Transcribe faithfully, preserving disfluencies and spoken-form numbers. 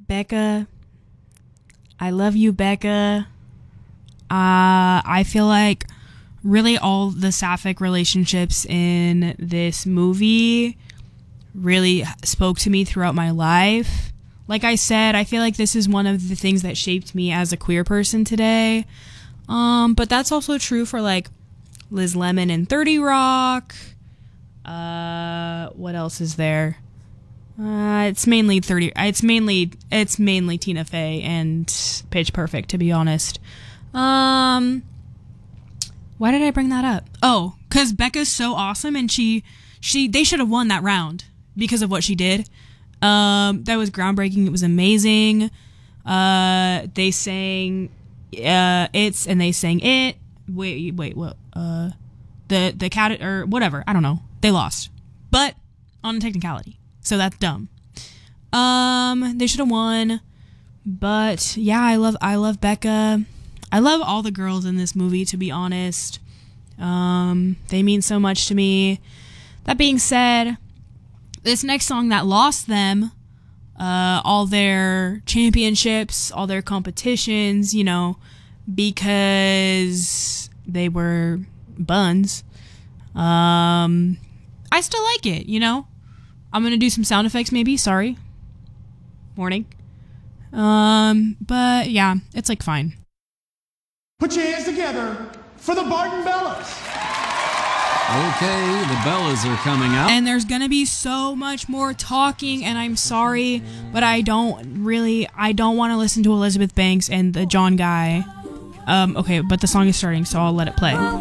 Becca, I love you, Becca. Uh, I feel like really all the sapphic relationships in this movie really spoke to me throughout my life. Like I said, I feel like this is one of the things that shaped me as a queer person today. Um, but that's also true for like Liz Lemon and thirty Rock. Uh, what else is there? Uh, it's mainly thirty. It's mainly it's mainly Tina Fey and Pitch Perfect, to be honest. Um, why did I bring that up? Oh, because Becca's so awesome, and she she they should have won that round because of what she did. Um, that was groundbreaking. It was amazing. Uh, they sang uh it's and they sang it. Wait, wait, what? Uh, the the cat or whatever. I don't know. They lost, but on a technicality. So that's dumb. Um, they should have won, but yeah, I love I love Becca. I love all the girls in this movie, to be honest. Um, they mean so much to me. That being said, this next song that lost them, uh, all their championships, all their competitions, you know, because they were buns. Um, I still like it, you know. I'm gonna do some sound effects, maybe. Sorry. Morning. Um, but yeah, it's like fine. Put your hands together for the Barton Bellas. Okay, the Bellas are coming out. And there's gonna be so much more talking, and I'm sorry, but I don't really, I don't want to listen to Elizabeth Banks and the John guy. Um, okay, but the song is starting, so I'll let it play.